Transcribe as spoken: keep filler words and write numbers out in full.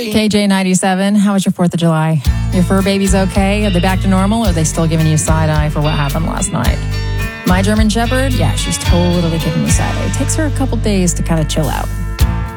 K J ninety-seven, how was your fourth of July? Your fur babies okay? Are they back to normal, or are they still giving you side eye for what happened last night? My German Shepherd, yeah, she's totally giving me side eye. It takes her a couple days to kind of chill out.